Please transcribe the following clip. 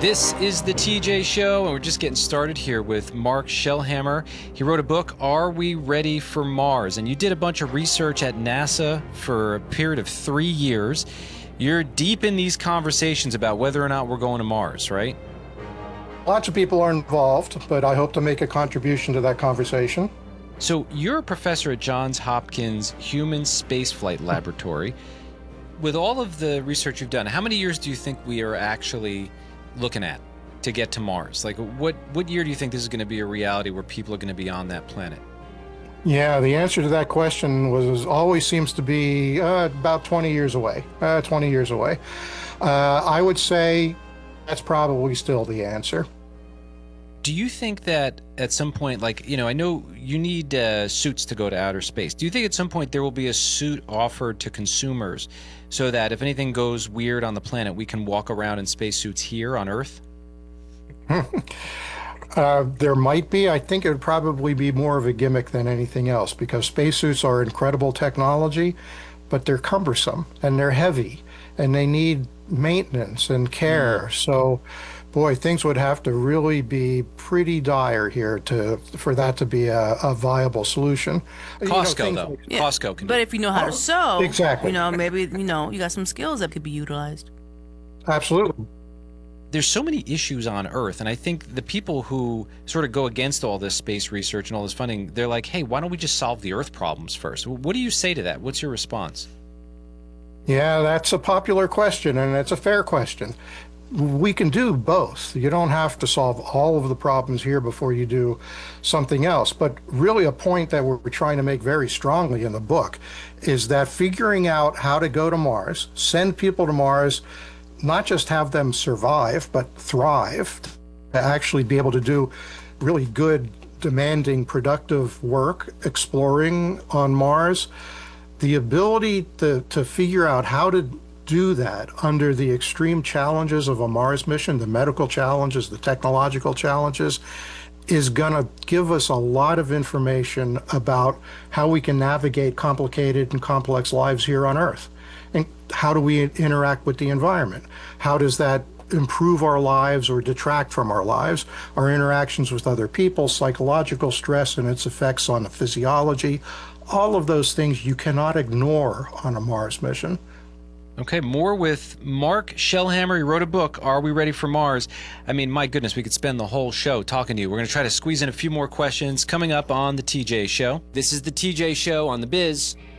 This is the TJ Show, and we're just getting started here with Mark Shellhammer. He wrote a book, Are We Ready for Mars? And you did a bunch of research at NASA for a period of 3 years. You're deep in these conversations about whether or not we're going to Mars, right? Lots of people are involved, but I hope to make a contribution to that conversation. So you're a professor at Johns Hopkins Human Spaceflight Laboratory. With all of the research you've done, how many years do you think we are actually looking at to get to Mars? Like, what year do you think this is going to be a reality where people are going to be on that planet? Yeah, the answer to that question always seems to be about 20 years away. 20 years away. I would say that's probably still the answer. Do you think that at some point, like, I know you need suits to go to outer space. Do you think at some point there will be a suit offered to consumers so that if anything goes weird on the planet, we can walk around in spacesuits here on Earth? There might be. I think it would probably be more of a gimmick than anything else, because spacesuits are incredible technology, but they're cumbersome and they're heavy and they need maintenance and care. So, boy, things would have to really be pretty dire here for that to be a viable solution. Costco, though. Yeah. Costco can do But it. if you know how to sew, exactly. Maybe, you got some skills that could be utilized. Absolutely. There's so many issues on Earth, and I think the people who sort of go against all this space research and all this funding, they're like, hey, why don't we just solve the Earth problems first? What do you say to that? What's your response? Yeah, that's a popular question, and it's a fair question. We can do both. You don't have to solve all of the problems here before you do something else. But really a point that we're trying to make very strongly in the book is that figuring out how to go to Mars, send people to Mars, not just have them survive, but thrive, to actually be able to do really good, demanding, productive work exploring on Mars. The ability to figure out how to do that under the extreme challenges of a Mars mission, the medical challenges, the technological challenges, is going to give us a lot of information about how we can navigate complicated and complex lives here on Earth. And how do we interact with the environment? How does that improve our lives or detract from our lives? Our interactions with other people, psychological stress and its effects on the physiology, all of those things you cannot ignore on a Mars mission. Okay, more with Mark Shellhammer. He wrote a book, Are We Ready for Mars? I mean, my goodness, we could spend the whole show talking to you. We're going to try to squeeze in a few more questions coming up on the TJ Show. This is the TJ Show on The Biz.